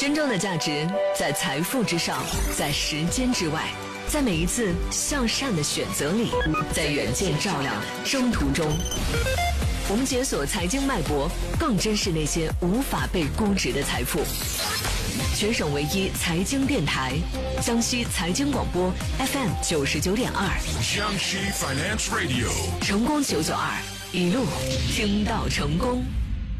真正的价值在财富之上，在时间之外，在每一次向善的选择里，在远见照亮征途中。我们解锁财经脉搏，更珍视那些无法被估值的财富。全省唯一财经电台，江西财经广播 FM 99.2， 江西 Finance Radio， 成功992，一路听到成功。